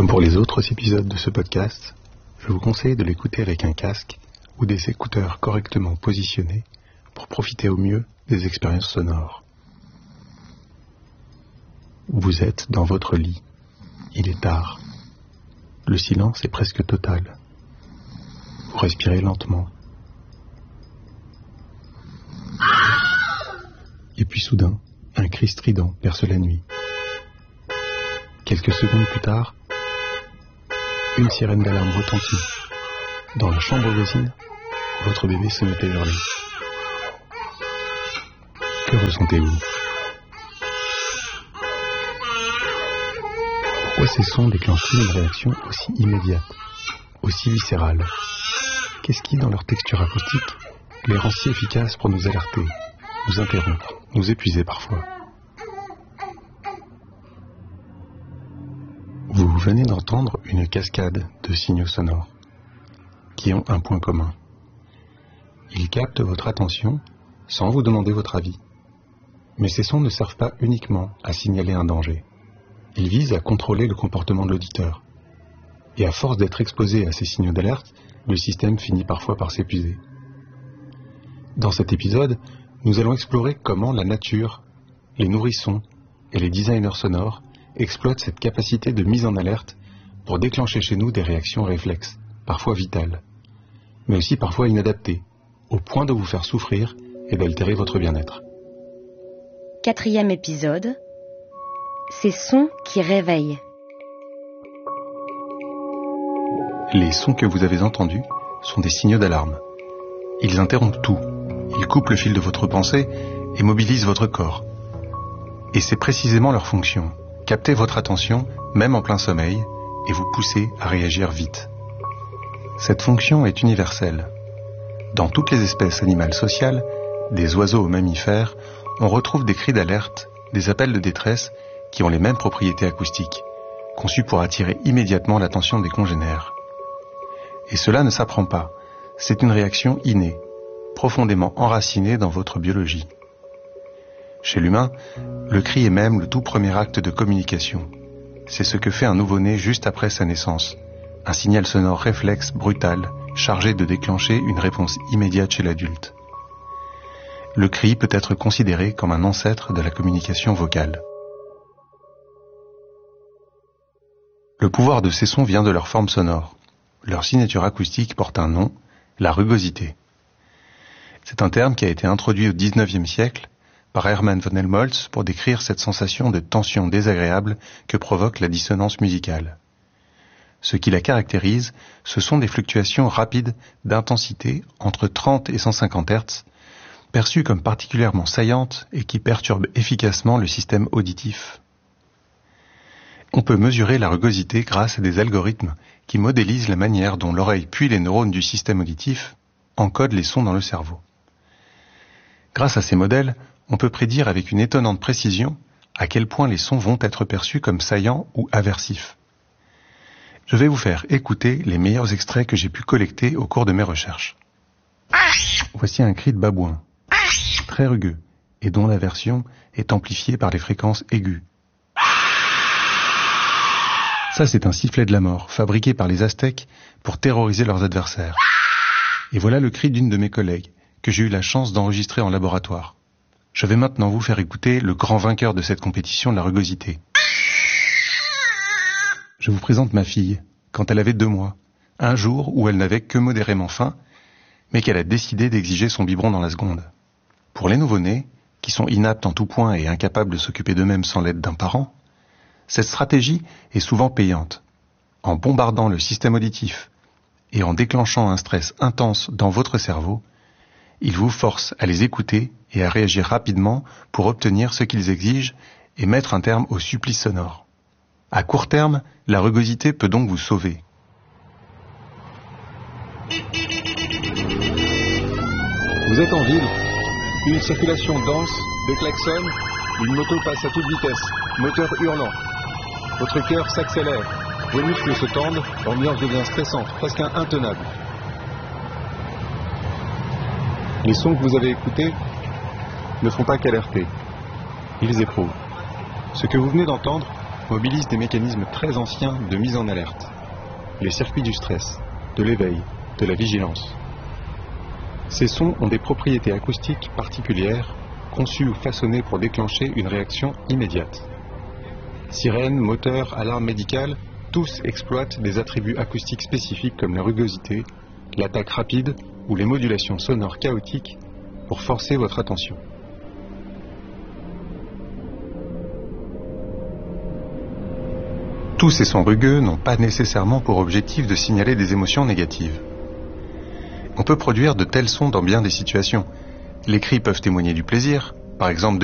Comme pour les autres épisodes de ce podcast, je vous conseille de l'écouter avec un casque ou des écouteurs correctement positionnés pour profiter au mieux des expériences sonores. Vous êtes dans votre lit. Il est tard. Le silence est presque total. Vous respirez lentement. Et puis soudain, un cri strident perce la nuit. Quelques secondes plus tard, une sirène d'alarme retentit. Dans la chambre voisine, votre bébé se met à hurler. Que ressentez-vous? Pourquoi ces sons déclenchent-ils une réaction aussi immédiate, aussi viscérale? Qu'est-ce qui, dans leur texture acoustique, les rend si efficaces pour nous alerter, nous interrompre, nous épuiser parfois? Vous venez d'entendre une cascade de signaux sonores qui ont un point commun. Ils captent votre attention sans vous demander votre avis. Mais ces sons ne servent pas uniquement à signaler un danger. Ils visent à contrôler le comportement de l'auditeur. Et à force d'être exposé à ces signaux d'alerte, le système finit parfois par s'épuiser. Dans cet épisode, nous allons explorer comment la nature, les nourrissons et les designers sonores exploitent cette capacité de mise en alerte pour déclencher chez nous des réactions réflexes, parfois vitales, mais aussi parfois inadaptées, au point de vous faire souffrir et d'altérer votre bien-être. 4e épisode, ces sons qui réveillent. Les sons que vous avez entendus sont des signaux d'alarme. Ils interrompent tout, ils coupent le fil de votre pensée et mobilisent votre corps. Et c'est précisément leur fonction. Captez votre attention, même en plein sommeil, et vous poussez à réagir vite. Cette fonction est universelle. Dans toutes les espèces animales sociales, des oiseaux aux mammifères, on retrouve des cris d'alerte, des appels de détresse qui ont les mêmes propriétés acoustiques, conçus pour attirer immédiatement l'attention des congénères. Et cela ne s'apprend pas, c'est une réaction innée, profondément enracinée dans votre biologie. Chez l'humain, le cri est même le tout premier acte de communication. C'est ce que fait un nouveau-né juste après sa naissance. Un signal sonore réflexe, brutal, chargé de déclencher une réponse immédiate chez l'adulte. Le cri peut être considéré comme un ancêtre de la communication vocale. Le pouvoir de ces sons vient de leur forme sonore. Leur signature acoustique porte un nom, la rugosité. C'est un terme qui a été introduit au XIXe siècle par Hermann von Helmholtz pour décrire cette sensation de tension désagréable que provoque la dissonance musicale. Ce qui la caractérise, ce sont des fluctuations rapides d'intensité entre 30 et 150 Hz, perçues comme particulièrement saillantes et qui perturbent efficacement le système auditif. On peut mesurer la rugosité grâce à des algorithmes qui modélisent la manière dont l'oreille puis les neurones du système auditif encodent les sons dans le cerveau. Grâce à ces modèles, on peut prédire avec une étonnante précision à quel point les sons vont être perçus comme saillants ou aversifs. Je vais vous faire écouter les meilleurs extraits que j'ai pu collecter au cours de mes recherches. Voici un cri de babouin, très rugueux, et dont la version est amplifiée par les fréquences aiguës. Ça, c'est un sifflet de la mort, fabriqué par les Aztèques pour terroriser leurs adversaires. Et voilà le cri d'une de mes collègues, que j'ai eu la chance d'enregistrer en laboratoire. Je vais maintenant vous faire écouter le grand vainqueur de cette compétition de la rugosité. Je vous présente ma fille, quand elle avait 2 mois, un jour où elle n'avait que modérément faim, mais qu'elle a décidé d'exiger son biberon dans la seconde. Pour les nouveau-nés, qui sont inaptes en tout point et incapables de s'occuper d'eux-mêmes sans l'aide d'un parent, cette stratégie est souvent payante. En bombardant le système auditif et en déclenchant un stress intense dans votre cerveau, ils vous forcent à les écouter et à réagir rapidement pour obtenir ce qu'ils exigent et mettre un terme au supplice sonore. À court terme, la rugosité peut donc vous sauver. Vous êtes en ville, une circulation dense, des klaxons, une moto passe à toute vitesse, moteur hurlant. Votre cœur s'accélère, vos muscles se tendent, l'ambiance devient stressante, presque intenable. Les sons que vous avez écoutés ne font pas qu'alerter, ils éprouvent. Ce que vous venez d'entendre, mobilisent des mécanismes très anciens de mise en alerte. Les circuits du stress, de l'éveil, de la vigilance. Ces sons ont des propriétés acoustiques particulières, conçues ou façonnées pour déclencher une réaction immédiate. Sirènes, moteurs, alarmes médicales, tous exploitent des attributs acoustiques spécifiques comme la rugosité, l'attaque rapide ou les modulations sonores chaotiques pour forcer votre attention. Tous ces sons rugueux n'ont pas nécessairement pour objectif de signaler des émotions négatives. On peut produire de tels sons dans bien des situations. Les cris peuvent témoigner du plaisir, par exemple